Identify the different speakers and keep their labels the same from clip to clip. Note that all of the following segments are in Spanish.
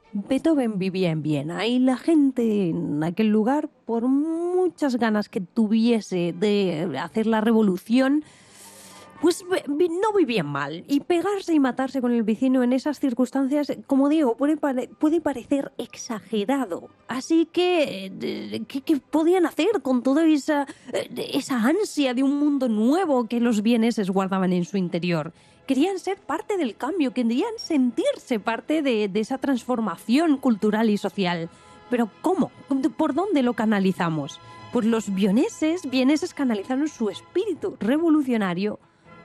Speaker 1: Beethoven vivía en Viena y la gente en aquel lugar, por muchas ganas que tuviese de hacer la revolución, pues no vivían mal. Y pegarse y matarse con el vecino en esas circunstancias, como digo, puede parecer exagerado. Así que, ¿qué podían hacer con toda esa ansia de un mundo nuevo que los vieneses guardaban en su interior? Querían ser parte del cambio, querían sentirse parte de esa transformación cultural y social. Pero ¿cómo? ¿Por dónde lo canalizamos? Pues los vieneses canalizaron su espíritu revolucionario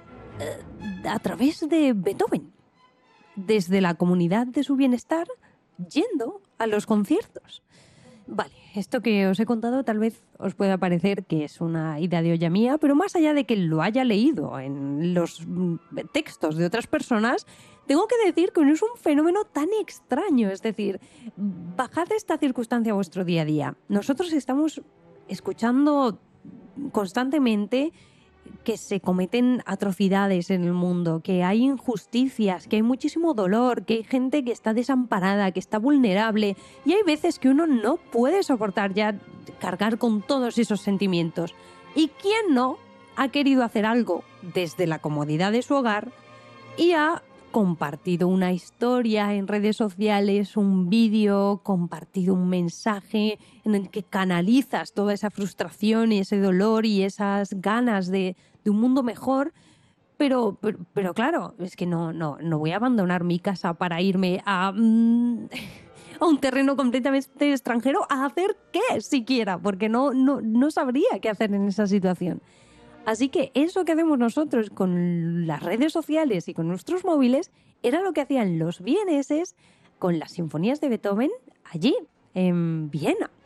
Speaker 1: a través de Beethoven, desde la comunidad de su bienestar, yendo a los conciertos. Vale, esto que os he contado tal vez os pueda parecer que es una idea de olla mía, pero más allá de que lo haya leído en los textos de otras personas, tengo que decir que no es un fenómeno tan extraño. Es decir, bajad esta circunstancia a vuestro día a día. Nosotros estamos escuchando constantemente que se cometen atrocidades en el mundo, que hay injusticias, que hay muchísimo dolor, que hay gente que está desamparada, que está vulnerable, y hay veces que uno no puede soportar ya cargar con todos esos sentimientos. ¿Y quién no ha querido hacer algo desde la comodidad de su hogar y ha compartido una historia en redes sociales, un vídeo, compartido un mensaje en el que canalizas toda esa frustración y ese dolor y esas ganas de un mundo mejor? Pero claro, es que no voy a abandonar mi casa para irme a un terreno completamente extranjero a hacer qué siquiera, porque no sabría qué hacer en esa situación. Así que eso que hacemos nosotros con las redes sociales y con nuestros móviles era lo que hacían los vieneses con las sinfonías de Beethoven allí, en Viena.